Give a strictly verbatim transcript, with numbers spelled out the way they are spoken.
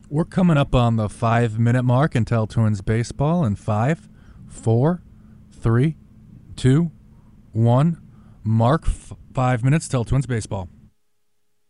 We're coming up on the five-minute mark in Tell Twins baseball in five, four, three, two, one. Mark f- five minutes. Tell Twins baseball.